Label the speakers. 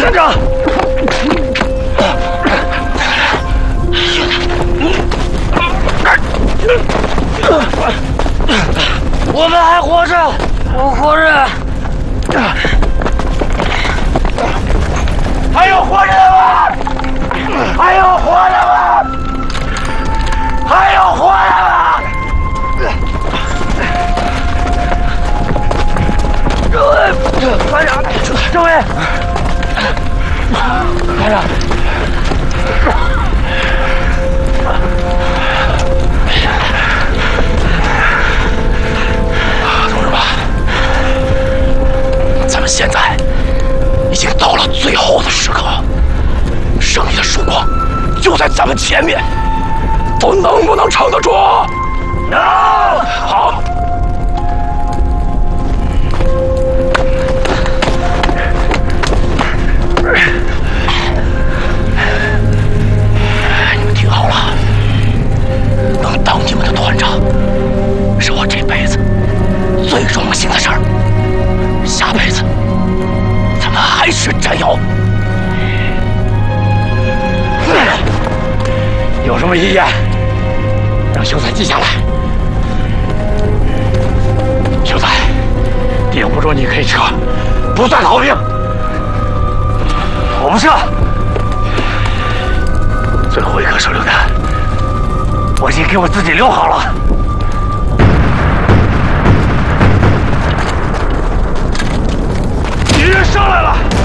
Speaker 1: 站着！我们还活着，我活着。还有活着的吗？还有活着吗？还有活着吗？班长，政委，班长。同志们，咱们现在已经到了最后的时刻，胜利的曙光就在咱们前面，都能不能撑得住？能！好。你们听好了，能当你们的团长，是我这辈子最荣幸的事儿。下辈子，咱们还是战友。有什么遗言，让秀才记下来。秀才，顶不住你可以撤，不算逃兵。我不撤。最后一颗手榴弹，我已经给我自己留好了。敌人上来了！